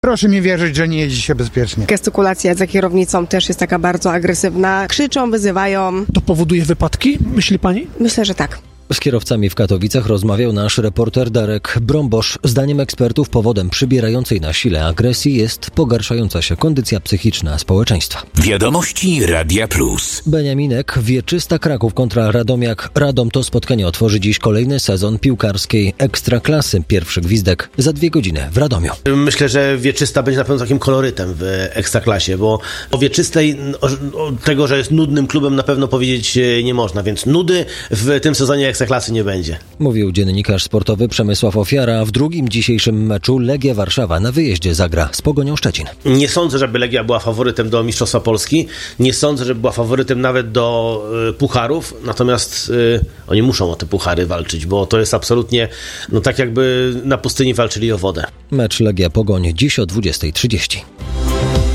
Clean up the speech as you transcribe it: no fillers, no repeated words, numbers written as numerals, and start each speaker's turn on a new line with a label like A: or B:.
A: Proszę mi wierzyć, że nie jeździ się bezpiecznie.
B: Gestykulacja za kierownicą też jest taka bardzo agresywna. Krzyczą, wyzywają.
C: To powoduje wypadki, myśli pani?
B: Myślę, że tak.
D: Z kierowcami w Katowicach rozmawiał nasz reporter Darek Brombosz. Zdaniem ekspertów powodem przybierającej na sile agresji jest pogarszająca się kondycja psychiczna społeczeństwa.
E: Wiadomości Radia Plus.
D: Beniaminek, Wieczysta Kraków kontra Radomiak. Radom to spotkanie otworzy dziś kolejny sezon piłkarskiej Ekstraklasy. Pierwszy gwizdek za 2 godziny w Radomiu.
F: Myślę, że Wieczysta będzie na pewno takim kolorytem w Ekstraklasie, bo o Wieczystej, tego, że jest nudnym klubem, na pewno powiedzieć nie można, więc nudy w tym sezonie Ekstraklasy nie będzie.
D: Mówił dziennikarz sportowy Przemysław Ofiara. W drugim dzisiejszym meczu Legia Warszawa na wyjeździe zagra z Pogonią Szczecin.
F: Nie sądzę, żeby Legia była faworytem do Mistrzostwa Polski. Nie sądzę, żeby była faworytem nawet do pucharów. Natomiast oni muszą o te puchary walczyć, bo to jest absolutnie tak jakby na pustyni walczyli o wodę.
D: Mecz Legia Pogoń dziś o 20:30.